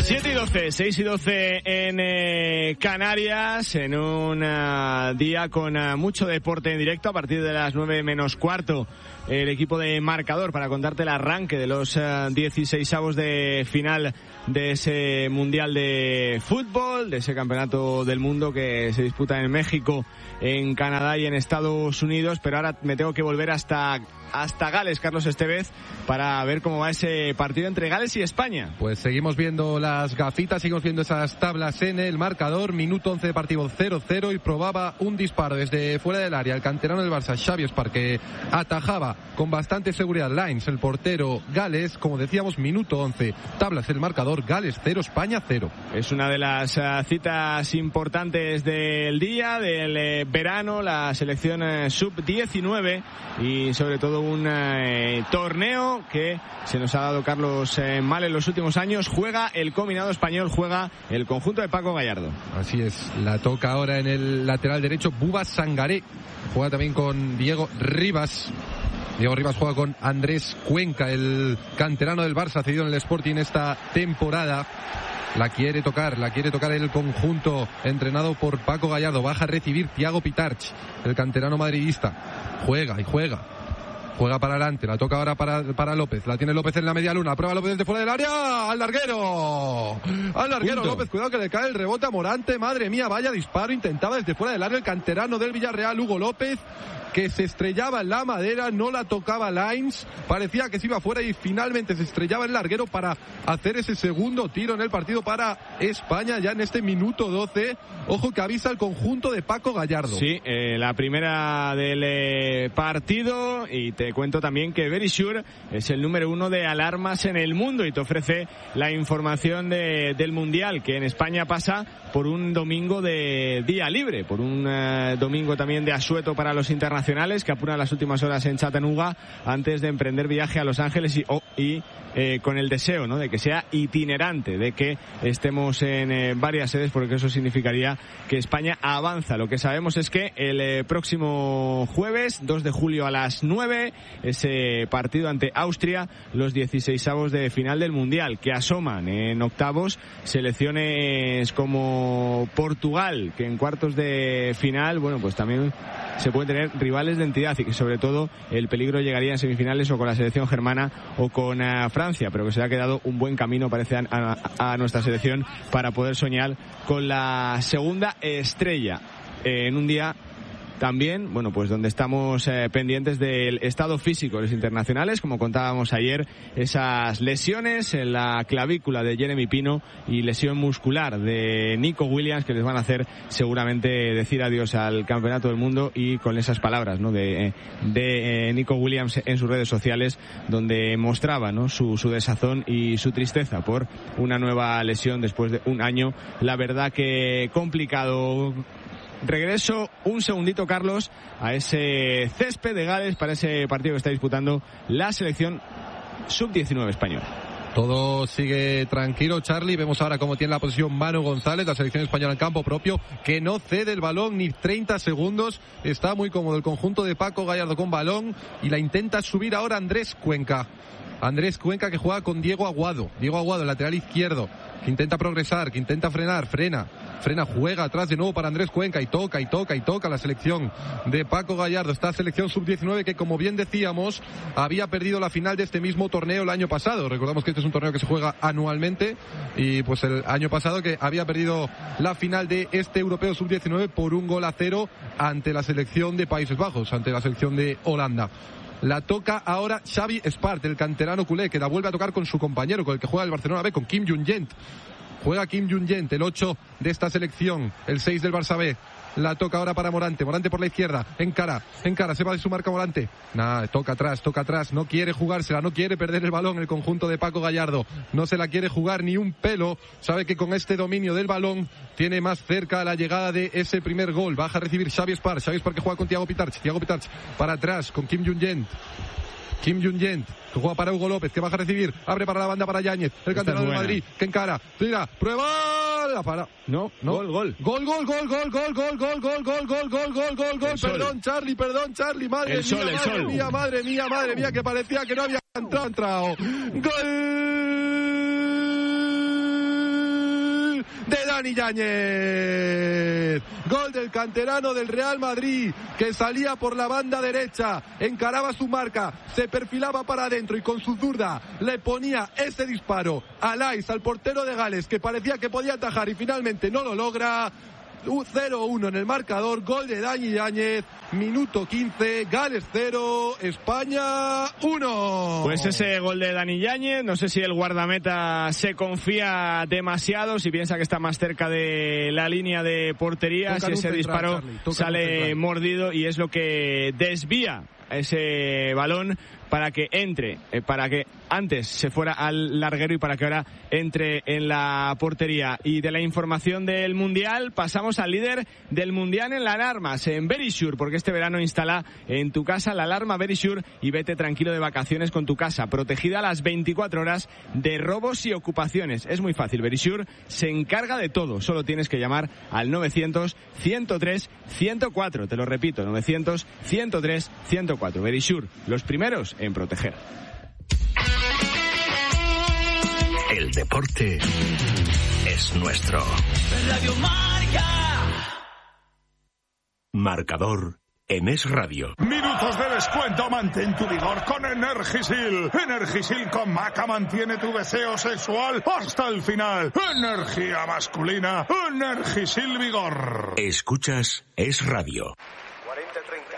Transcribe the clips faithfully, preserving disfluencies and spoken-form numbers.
siete y doce, seis y doce en eh, Canarias, en un uh, día con uh, mucho deporte en directo. A partir de las nueve menos cuarto, el equipo de Marcador para contarte el arranque de los uh, dieciseisavos de final de ese Mundial de Fútbol, de ese Campeonato del Mundo que se disputa en México, en Canadá y en Estados Unidos. Pero ahora me tengo que volver hasta, hasta Gales, Carlos Estevez, para ver cómo va ese partido entre Gales y España. Pues seguimos viendo las gafitas, seguimos viendo esas tablas en el marcador. Minuto once de partido, cero cero, y probaba un disparo desde fuera del área el canterano del Barça, Xavi Espar, que atajaba con bastante seguridad Lines, el portero Gales. Como decíamos, minuto once, tablas el marcador, Gales cero, España cero. Es una de las uh, citas importantes del día, del eh, verano, la selección eh, sub diecinueve, y sobre todo un eh, torneo que se nos ha dado, Carlos, eh, mal en los últimos años. Juega el combinado español, juega el conjunto de Paco Gallardo. Así es, la toca ahora en el lateral derecho Buba Sangaré, juega también con Diego Rivas. Diego Rivas juega con Andrés Cuenca, el canterano del Barça, cedido en el Sporting esta temporada. La quiere tocar, la quiere tocar el conjunto entrenado por Paco Gallardo. Baja a recibir Thiago Pitarch, el canterano madridista. Juega y juega. Juega para adelante, la toca ahora para, para López. La tiene López en la media luna. Prueba López desde fuera del área. ¡Al larguero! ¡Al larguero! Punto. López, cuidado que le cae el rebote a Morante. Madre mía, vaya disparo. Intentaba desde fuera del área el canterano del Villarreal, Hugo López, que se estrellaba en la madera, no la tocaba Lines, parecía que se iba fuera y finalmente se estrellaba el larguero para hacer ese segundo tiro en el partido para España, ya en este minuto doce. Ojo que avisa el conjunto de Paco Gallardo. Sí, eh, la primera del eh, partido. Y te cuento también que Verisure es el número uno de alarmas en el mundo y te ofrece la información de, del Mundial, que en España pasa por un domingo de día libre, por un eh, domingo también de asueto para los internacionales, que apuran las últimas horas en Chattanooga antes de emprender viaje a Los Ángeles, y, oh, y eh, con el deseo, ¿no?, de que sea itinerante, de que estemos en eh, varias sedes, porque eso significaría que España avanza. Lo que sabemos es que el eh, próximo jueves, dos de julio a las nueve, ese partido ante Austria, los dieciseisavos de final del Mundial, que asoman en octavos selecciones como Portugal, que en cuartos de final, bueno, pues también se puede tener rivales de entidad, y que sobre todo el peligro llegaría en semifinales o con la selección germana o con uh, Francia, pero que se le ha quedado un buen camino, parece, a, a, a nuestra selección para poder soñar con la segunda estrella eh, en un día también, bueno, pues donde estamos eh, pendientes del estado físico de los internacionales, como contábamos ayer, esas lesiones en la clavícula de Jeremy Pino y lesión muscular de Nico Williams, que les van a hacer seguramente decir adiós al Campeonato del Mundo, y con esas palabras, ¿no?, de, de eh, Nico Williams en sus redes sociales, donde mostraba, ¿no?, su, su desazón y su tristeza por una nueva lesión después de un año, la verdad que complicado. Regreso un segundito, Carlos, a ese césped de Gales para ese partido que está disputando la selección sub diecinueve española. Todo sigue tranquilo, Charlie. Vemos ahora cómo tiene la posición Manu González, la selección española en campo propio, que no cede el balón ni treinta segundos. Está muy cómodo el conjunto de Paco Gallardo con balón, y la intenta subir ahora Andrés Cuenca. Andrés Cuenca, que juega con Diego Aguado. Diego Aguado, lateral izquierdo, que intenta progresar, que intenta frenar, frena. Frena, juega atrás de nuevo para Andrés Cuenca, y toca, y toca, y toca la selección de Paco Gallardo. Esta selección sub diecinueve que, como bien decíamos, había perdido la final de este mismo torneo el año pasado. Recordamos que este es un torneo que se juega anualmente, y pues el año pasado que había perdido la final de este europeo sub diecinueve por un gol a cero ante la selección de Países Bajos, ante la selección de Holanda. La toca ahora Xavi Espart, el canterano culé, que la vuelve a tocar con su compañero, con el que juega el Barcelona B, con Kim Jung-Gent. Juega Kim Jung-Gent, el ocho de esta selección, el seis del Barça B. La toca ahora para Morante, Morante por la izquierda, encara, encara, se va de su marca Morante. Nada, toca atrás, toca atrás, no quiere jugársela, no quiere perder el balón el conjunto de Paco Gallardo, no se la quiere jugar ni un pelo, sabe que con este dominio del balón tiene más cerca la llegada de ese primer gol. Baja a recibir Xavi Espar, Xavi Espar que juega con Thiago Pitarch, Thiago Pitarch para atrás con Kim Jung-Gent. Kim Jung-Gent, que juega para Hugo López, que baja a recibir, abre para la banda para Yáñez, el canterano de Madrid, que encara, tira, prueba, la para. No, no, gol, gol. Gol, gol, gol, gol, gol, gol, gol, gol, gol, gol, gol, gol, gol, gol, perdón, Charlie, perdón, Charlie, madre mía, madre mía, madre mía, madre mía, que parecía que no había entrado, entrado. Gol Dani Yáñez. Gol del canterano del Real Madrid, que salía por la banda derecha, encaraba su marca, se perfilaba para adentro y con su zurda le ponía ese disparo a Lais, al portero de Gales, que parecía que podía atajar y finalmente no lo logra. cero uno en el marcador, gol de Dani Yáñez, minuto quince, Gales cero, España uno. Pues ese gol de Dani Yáñez, no sé si el guardameta se confía demasiado, si piensa que está más cerca de la línea de portería, toca si ese central, disparo Charlie, sale mordido y es lo que desvía ese balón para que entre, eh, para que antes se fuera al larguero y para que ahora entre en la portería. Y de la información del Mundial pasamos al líder del Mundial en las alarmas, en Verisure, porque este verano instala en tu casa la alarma Verisure y vete tranquilo de vacaciones con tu casa, protegida a las veinticuatro horas de robos y ocupaciones. Es muy fácil, Verisure se encarga de todo, solo tienes que llamar al novecientos, ciento tres, ciento cuatro, te lo repito, novecientos, ciento tres, ciento cuatro. Verisure, los primeros en proteger. El deporte es nuestro. Radio Marca. Marcador en Es Radio. Minutos de descuento, mantén tu vigor con Energisil. Energisil con Maca mantiene tu deseo sexual hasta el final. Energía masculina, Energisil Vigor. Escuchas Es Radio. cuarenta treinta.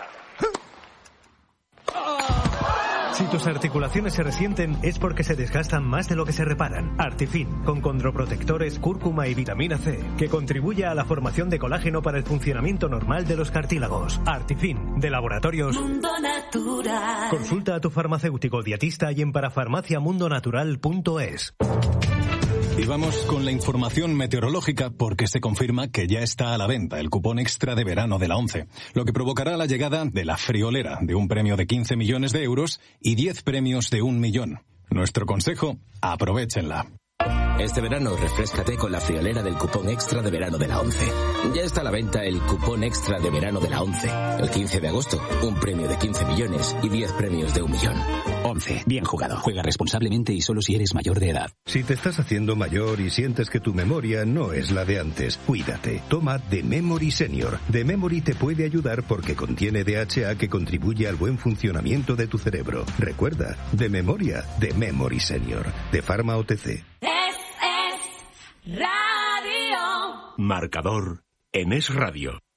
Si tus articulaciones se resienten es porque se desgastan más de lo que se reparan. Artifin, con condroprotectores, cúrcuma y vitamina C, que contribuye a la formación de colágeno para el funcionamiento normal de los cartílagos. Artifin, de Laboratorios Mundo Natural. Consulta a tu farmacéutico dietista y en parafarmaciamundonatural punto es. Y vamos con la información meteorológica porque se confirma que ya está a la venta el cupón extra de verano de la ONCE, lo que provocará la llegada de la friolera de un premio de quince millones de euros y diez premios de un millón. Nuestro consejo, aprovéchenla. Este verano refréscate con la friolera del cupón extra de verano de la ONCE. Ya está a la venta el cupón extra de verano de la ONCE. El quince de agosto, un premio de quince millones y diez premios de un millón. ONCE, bien jugado. Juega responsablemente y solo si eres mayor de edad. Si te estás haciendo mayor y sientes que tu memoria no es la de antes, cuídate. Toma The Memory Senior. The Memory te puede ayudar porque contiene D H A que contribuye al buen funcionamiento de tu cerebro. Recuerda, de memoria, The Memory Senior. De Pharma O T C. Radio. Marcador en Es Radio.